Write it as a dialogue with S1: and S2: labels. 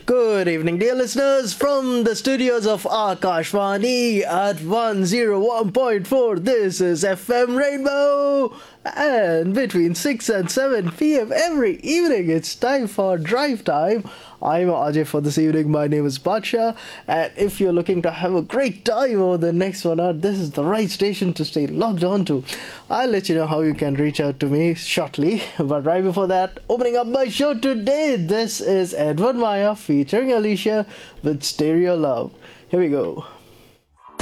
S1: Good evening, dear listeners, from the studios of Akashvani at 101.4. This is FM Rainbow, and between 6 and 7 p.m. every evening, it's time for Drive Time. I'm Ajay for this evening. My name is Baksha, and if you're looking to have a great time over the next 1 hour, this is the right station to stay logged on to. I'll let you know how you can reach out to me shortly, but right before that, opening up my show today, this is Edward Maya featuring Alicia with Stereo Love. Here we go.